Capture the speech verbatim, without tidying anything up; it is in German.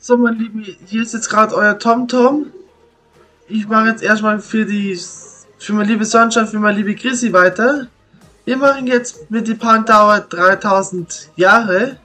So, mein Lieben, hier ist jetzt gerade euer TomTom. Ich mache jetzt erstmal für die, für meine liebe Sonnenschein, für meine liebe Chrissy weiter. Wir machen jetzt mit die Pandauer dreitausend Jahre.